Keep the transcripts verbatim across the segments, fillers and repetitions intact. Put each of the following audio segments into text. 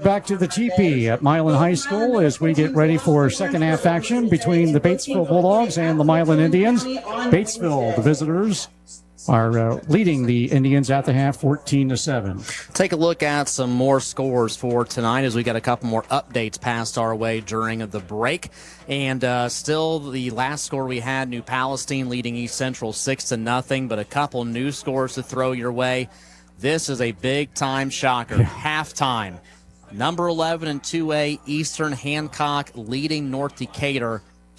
back to the teepee at Milan High School as we get ready for second half action between the Batesville Bulldogs and the Milan Indians. Batesville, the visitors, are uh, leading the Indians at the half fourteen to seven. Take a look at some more scores for tonight as we got a couple more updates passed our way during the break. And uh, still the last score we had, New Palestine leading East Central six to nothing, but a couple new scores to throw your way. This is a big-time shocker. Halftime. Number eleven in two A, Eastern Hancock leading North Decatur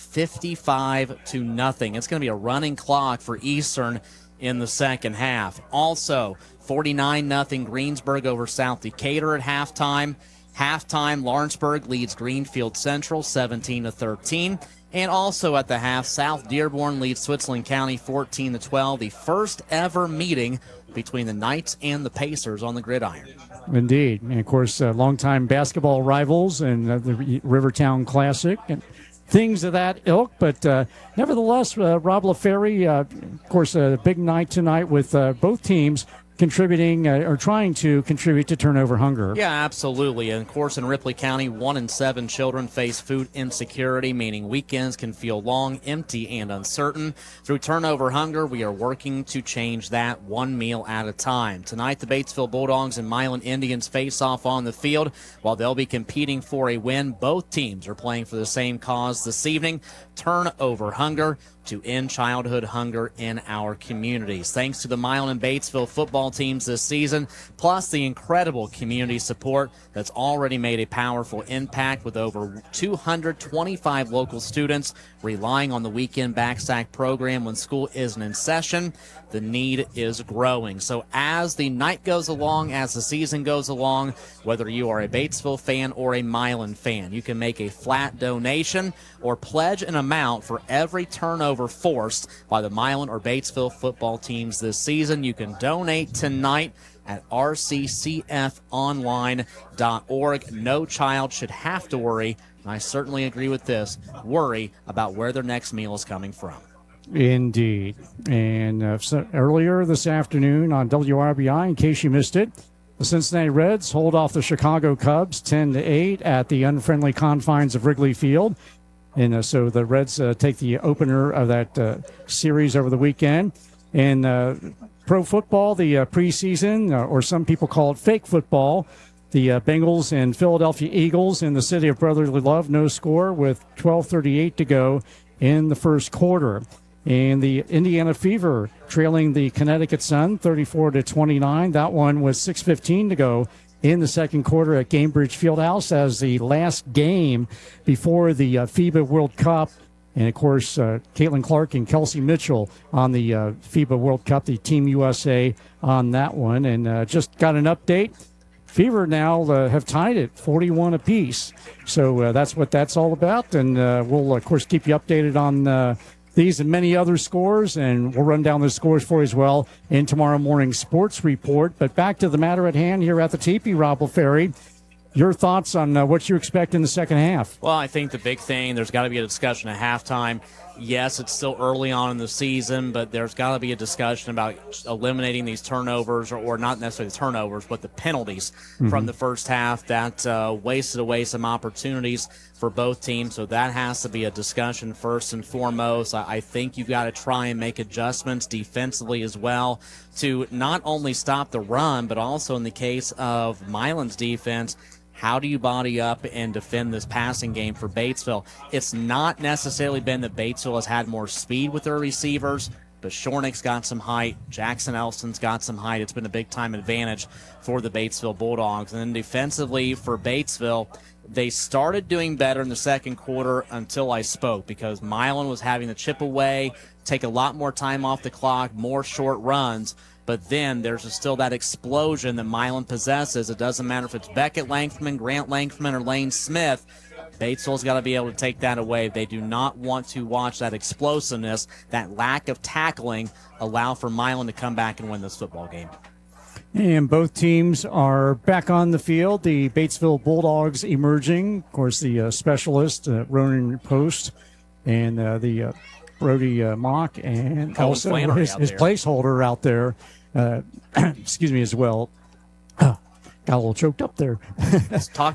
fifty-five to nothing. It's going to be a running clock for Eastern in the second half. Also, forty-nine nothing Greensburg over South Decatur at halftime. Halftime, Lawrenceburg leads Greenfield Central seventeen to thirteen. And also at the half, South Dearborn leads Switzerland County fourteen to twelve. The first ever meeting between the Knights and the Pacers on the gridiron. Indeed. And, of course, uh, longtime basketball rivals and uh, the Rivertown Classic and things of that ilk. But uh, nevertheless, uh, Rob LaFerry, uh, of course, a big night tonight with uh, both teams contributing uh, or trying to contribute to turnover hunger. Yeah, absolutely. And of course, in Ripley County, one in seven children face food insecurity, meaning weekends can feel long, empty, and uncertain. Through turnover hunger, we are working to change that one meal at a time. Tonight, the Batesville Bulldogs and Milan Indians face off on the field. While they'll be competing for a win, both teams are playing for the same cause this evening, turnover hunger, to end childhood hunger in our communities. Thanks to the Milan and Batesville football teams this season, plus the incredible community support that's already made a powerful impact with over two hundred twenty-five local students relying on the weekend backstack program when school isn't in session. The need is growing. So as the night goes along, as the season goes along, whether you are a Batesville fan or a Milan fan, you can make a flat donation or pledge an amount for every turnover forced by the Milan or Batesville football teams this season. You can donate tonight at r c c f online dot org. No child should have to worry, and I certainly agree with this, worry about where their next meal is coming from. Indeed. And uh, so earlier this afternoon on W R B I, in case you missed it, the Cincinnati Reds hold off the Chicago Cubs ten to eight at the unfriendly confines of Wrigley Field. And uh, so the Reds uh, take the opener of that uh, series over the weekend. And uh, pro football, the uh, preseason, uh, or some people call it fake football, the uh, Bengals and Philadelphia Eagles in the city of brotherly love, no score with twelve thirty-eight to go in the first quarter. And the Indiana Fever trailing the Connecticut Sun thirty-four to twenty-nine. That one with six fifteen to go in the second quarter at Gainbridge Fieldhouse as the last game before the uh, FIBA World Cup. And, of course, uh, Caitlin Clark and Kelsey Mitchell on the uh, FIBA World Cup, the Team U S A on that one. And uh, just got an update. Fever now uh, have tied it forty-one apiece. So uh, that's what that's all about. And uh, we'll, of course, keep you updated on uh, these and many other scores, and we'll run down those scores for you as well in tomorrow morning's sports report. But back to the matter at hand here at the teepee, Rob LaFerry. Your thoughts on uh, what you expect in the second half? Well, I think the big thing, there's got to be a discussion at halftime. Yes, it's still early on in the season, but there's got to be a discussion about eliminating these turnovers, or, or not necessarily the turnovers, but the penalties mm-hmm. from the first half that uh, wasted away some opportunities for both teams. So that has to be a discussion first and foremost. I, I think you've got to try and make adjustments defensively as well to not only stop the run, but also in the case of Milan's defense, how do you body up and defend this passing game for Batesville? It's not necessarily been that Batesville has had more speed with their receivers, but Shornick's got some height. Jackson Elston's got some height. It's been a big-time advantage for the Batesville Bulldogs. And then defensively for Batesville, they started doing better in the second quarter until I spoke, because Milan was having to chip away, take a lot more time off the clock, more short runs. But then there's still that explosion that Milan possesses. It doesn't matter if it's Beckett Langfman, Grant Langfman, or Lane Smith. Batesville's got to be able to take that away. They do not want to watch that explosiveness, that lack of tackling, allow for Milan to come back and win this football game. And both teams are back on the field. The Batesville Bulldogs emerging. Of course, the uh, specialist, uh, Ronan Post, and uh, the uh, Brody uh, Mock, and Colin also Flannery his, out his there. placeholder out there. Uh, excuse me as well. Got a little choked up there. Let's talk